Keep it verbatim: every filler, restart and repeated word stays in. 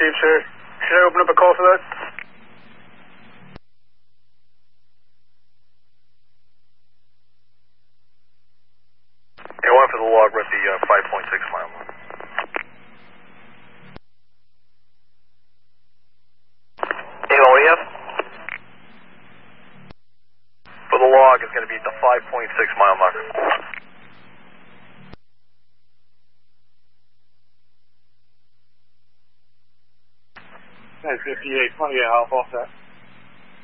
Chief, sir. Should I open up a call for that? Yeah, one for the log, we're at the uh, five point six mile mark. Hey, what do you have? For the log, it's going to be at the five point six mile mark. ten fifty-eight, plenty of help off that.